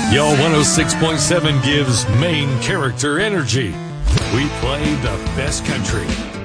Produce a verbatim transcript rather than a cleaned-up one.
Yo, one oh six point seven gives main character energy. We play the best country.